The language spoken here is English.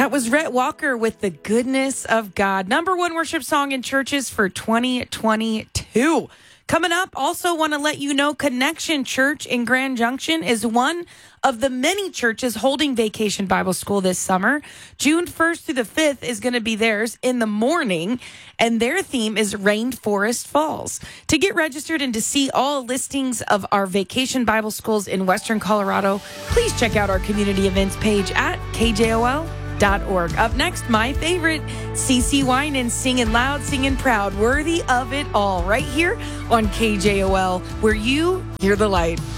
That was Rhett Walker with The Goodness of God. Number one worship song in churches for 2022. Coming up, also want to let you know Connection Church in Grand Junction is one of the many churches holding Vacation Bible School this summer. June 1st through the 5th is going to be theirs in the morning, and their theme is Rainforest Falls. To get registered and to see all listings of our Vacation Bible Schools in Western Colorado, please check out our community events page at KJOL.org. Up next, my favorite, CeCe Winans singing loud, singing proud, worthy of it all, right here on KJOL, where you hear the light.